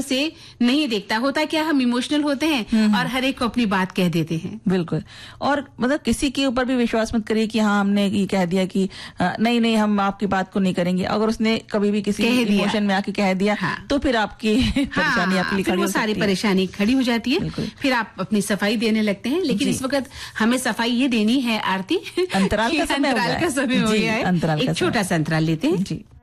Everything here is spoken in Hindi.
से नहीं देखता। होता क्या, हम इमोशनल होते हैं और हर एक को अपनी बात कह देते हैं। बिल्कुल। और मतलब किसी के ऊपर भी विश्वास मत करिए कि हाँ हमने ये कह दिया कि नहीं हम आपकी बात को नहीं करेंगे। अगर उसने कभी भी किसी इमोशन में आके कह दिया तो फिर आपकी परेशानी आपके लिए खड़ी हो सकती है। सारी परेशानी खड़ी हो जाती है, फिर आप अपनी सफाई देने लगते हैं। लेकिन इस वक्त हमें सफाई ये देनी है आरती, अंतराल का समय हो गया है। एक छोटा सा अंतराल लेते हैं। जी।